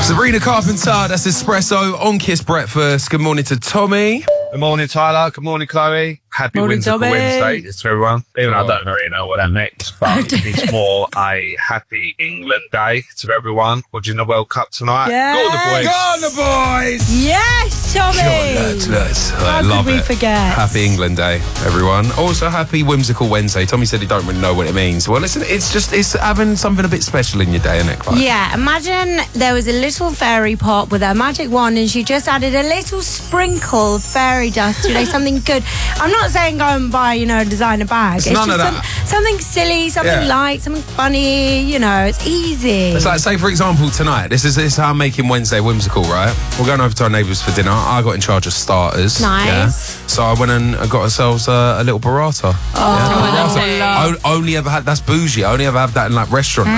Sabrina Carpenter, that's Espresso on Kiss Breakfast. Good morning to Tommy. Good morning, Tyler. Good morning, Chloe. Happy Whimsical Wednesday to everyone. Even I don't really know what that means, but it's more a happy England day to everyone watching the World Cup tonight. Yeah. Go on the boys. Go on the boys! Yes, Tommy! I love could we it. forget? Happy England Day, everyone. Also, happy Whimsical Wednesday. Tommy said he don't really know what it means. Well, listen, it's having something a bit special in your day, isn't it, Clive? Yeah, imagine there was a little fairy pot with a magic wand and she just added a little sprinkle of fairy dust, something good. I'm not saying go and buy, a designer bag. It's none just of that. Something silly, something light, something funny, it's easy. It's like, say, for example, tonight, this is how I'm making Wednesday whimsical, right? We're going over to our neighbours for dinner. I got in charge of starters. Nice. Yeah? So I went and got ourselves a little burrata. Oh, Burrata. Only ever had, that's bougie. I only ever have that in, restaurant